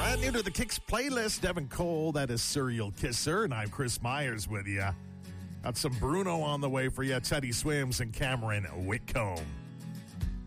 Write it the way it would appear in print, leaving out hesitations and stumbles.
Brand new to the Kicks playlist, Devin Cole, that is Serial Kisser, and I'm Chris Myers with you. Got some Bruno on the way for you, Teddy Swims and Cameron Whitcomb.